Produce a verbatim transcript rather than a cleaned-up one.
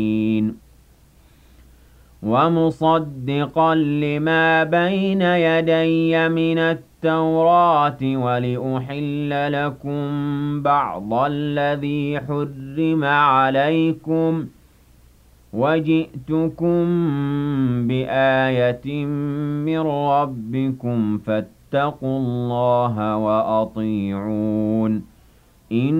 وَمُصَدِّقًا لِّمَا بَيْنَ يَدَيَّ مِنَ التَّوْرَاةِ وَلِأُحِلَّ لَكُم بَعْضَ الَّذِي حُرِّمَ عَلَيْكُمْ ۚ وَجِئْتُكُم بِآيَةٍ مِّن رَّبِّكُمْ فَاتَّقُوا اللَّهَ وَأَطِيعُونِ